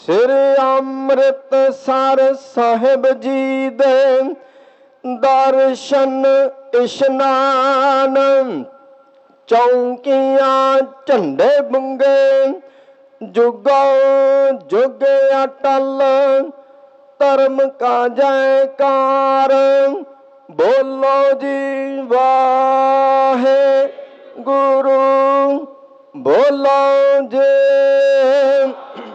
ਸ੍ਰੀ ਅੰਮ੍ਰਿਤਸਰ ਸਾਹਿਬ ਜੀ ਦੇ ਦਰਸ਼ਨ ਇਸ਼ਨਾਨ, ਚੌਂਕੀਆਂ ਝੰਡੇ ਬੁੰਗੇ, ਜੁਗੋ ਜੁਗ ਅਟਲ, ਧਰਮ ਕਾ ਜੈਕਾਰ। ਬੋਲੋ ਜੀ ਵਾਹਿਗੁਰੂ, ਬੋਲੋ ਜੀ।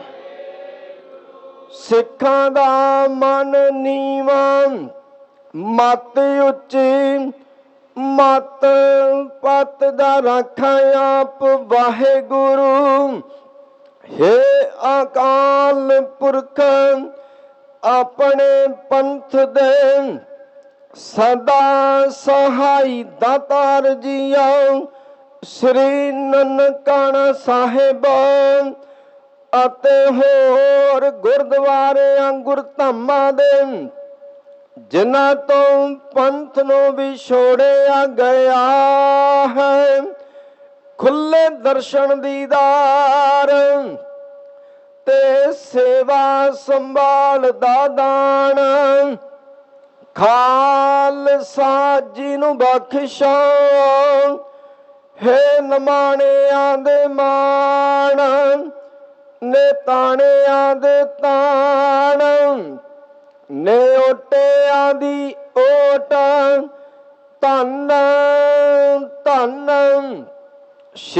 ਸਿੱਖਾਂ ਦਾ ਮਨ ਨੀਵਾਂ, ਮਤ ਉੱਚੀ, ਮਤ ਪਤ ਦਾ ਰਾਖਾ ਆਪ ਵਾਹਿਗੁਰੂ। ਹੇ ਅਕਾਲ ਪੁਰਖ, ਆਪਣੇ ਪੰਥ ਦੇ ਸਦਾ ਸਹਾਈ ਦਾਤਾਰ ਜੀਓ। ਸ੍ਰੀ ਨਨਕਾਣਾ ਸਾਹਿਬ ਅਤੇ ਹੋਰ ਗੁਰਦੁਆਰਿਆਂ ਗੁਰਧਾਮਾਂ ਦੇ ਜਿਨ੍ਹਾਂ ਤੋਂ ਪੰਥ ਨੂੰ ਵਿਛੋੜਿਆ ਗਿਆ ਹੈ, ਖੁੱਲੇ ਦਰਸ਼ਨ ਦੀਦਾਰ ਤੇ ਸੇਵਾ ਸੰਭਾਲ ਦਾ ਦਾਨ ਖਾਲਸਾ ਜੀ ਨੂੰ ਬਖਸ਼ੋ। ਹੇ ਨਿਮਾਣਿਆਂ ਦੇ ਮਾਣ, ਨੇ ਤਾਣਿਆਂ ਦੇ ਤਾਣ, ਨੇ ਓਟਿਆਂ ਦੀ ਓਟ, ਧੰਨ ਧੰਨ